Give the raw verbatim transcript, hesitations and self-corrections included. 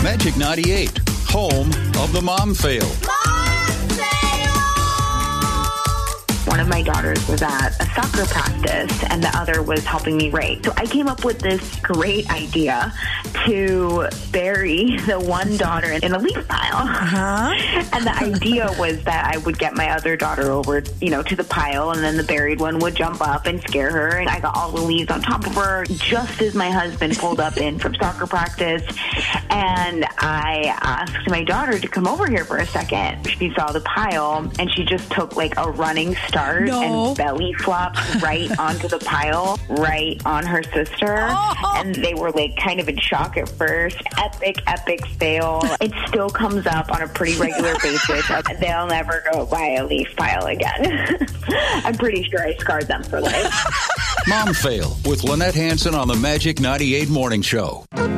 Magic ninety-eight, home of the mom fail. One of my daughters was at a soccer practice and the other was helping me write. So I came up with this great idea to bury the one daughter in a leaf pile. Uh-huh. And the idea was that I would get my other daughter over, you know, to the pile, and then the buried one would jump up and scare her. And I got all the leaves on top of her just as my husband pulled up in from soccer practice. And I asked my daughter to come over here for a second. She saw the pile and she just took like a running start No. and belly flopped right onto the pile, right on her sister. Oh. And they were like kind of in shock at first. Epic, epic fail. It still comes up on a pretty regular basis. They'll never go buy a leaf pile again. I'm pretty sure I scarred them for life. Mom Fail with Lynette Hanson on the Magic ninety-eight Morning Show.